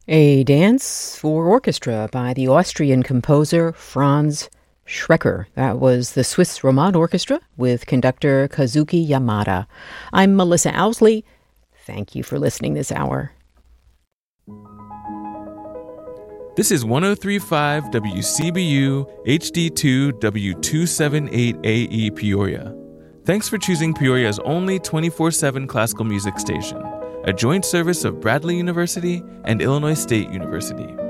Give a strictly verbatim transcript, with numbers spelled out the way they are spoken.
A Dance for Orchestra by the Austrian composer Franz Schrecker. That was the Swiss Romand Orchestra with conductor Kazuki Yamada. I'm Melissa Owsley. Thank you for listening this hour. This is one oh three point five W C B U H D two W two seventy-eight A E Peoria. Thanks for choosing Peoria's only twenty-four seven classical music station, a joint service of Bradley University and Illinois State University.